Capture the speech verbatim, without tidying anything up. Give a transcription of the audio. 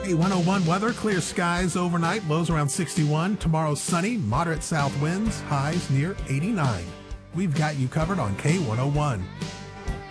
K one oh one weather, clear skies overnight, lows around sixty-one. Tomorrow sunny, moderate south winds, highs near eighty-nine. We've got you covered on K one oh one.